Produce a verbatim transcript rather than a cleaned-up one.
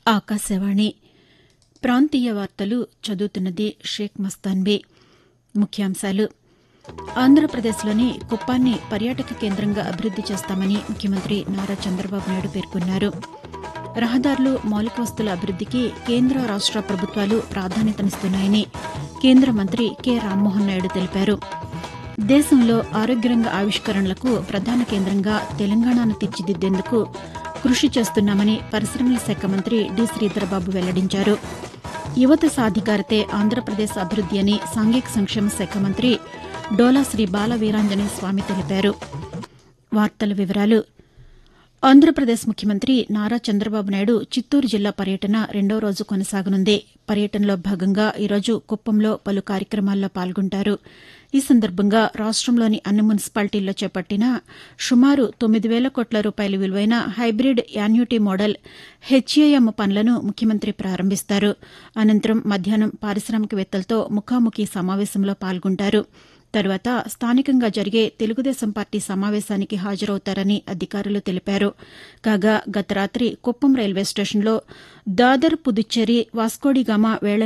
ఆకాశవాణి ప్రాంతీయ వార్తలు చదువుతున్నది షేక్ మస్తాన్బీ. ముఖ్యాంశాలు ఆంధ్రప్రదేశ్లోని కుప్పాన్ని పర్యాటక కేంద్రంగా అభివృద్ది చేస్తామని ముఖ్యమంత్రి నారా చంద్రబాబు నాయుడు పేర్కొన్నారు. రహదారులు, మౌలిక వసతుల అభివృద్దికి కేంద్ర రాష్ట ప్రభుత్వాలు ప్రాధాన్యతనిస్తున్నాయని కేంద్ర మంత్రి కె రామ్మోహన్ నాయుడు తెలిపారు. దేశంలో ఆరోగ్యరంగ ఆవిష్కరణలకు ప్రధాన కేంద్రంగా తెలంగాణను తీర్చిదిద్దేందుకు కృషి చేస్తున్నామని పరిశమల శాఖ మంత్రి డి శ్రీధర్బాబు వెల్లడించారు. యువత సాధికారతే ఆంధ్రప్రదేశ్ అభివృద్ది అని సాంఘిక సంక్షేమ శాఖ మంత్రి డోలా శ్రీ బాల వీరాంజనేయ స్వామి తెలిపారు. వార్తల వివరాలు ఆంధ్రప్రదేశ్ ముఖ్యమంత్రి నారా చంద్రబాబు నాయుడు చిత్తూరు జిల్లా పర్యటన రెండో రోజు కొనసాగనుంది. పర్యటనలో భాగంగా ఈరోజు కుప్పంలో పలు కార్యక్రమాల్లో పాల్గొంటారు. ఈ సందర్భంగా రాష్టంలోని అన్ని మున్సిపాలిటీల్లో చేపట్టిన సుమారు తొమ్మిది వేల కోట్ల రూపాయల విలువైన హైబ్రిడ్ యాన్యుటీ మోడల్ హెచ్ఏఎం పనులను ముఖ్యమంత్రి ప్రారంభిస్తారు. అనంతరం మధ్యాహ్నం పారిశామికవేత్తలతో ముఖాముఖి సమావేశంలో పాల్గొంటారు. తర్వాత స్థానికంగా జరిగే తెలుగుదేశం పార్టీ సమావేశానికి హాజరవుతారని అధికారులు తెలిపారు. కాగా గత రాతి కుప్పం రైల్వే స్టేషన్లో దాదర్ పుదుచ్చేరి వాస్కోడిగామా వేళ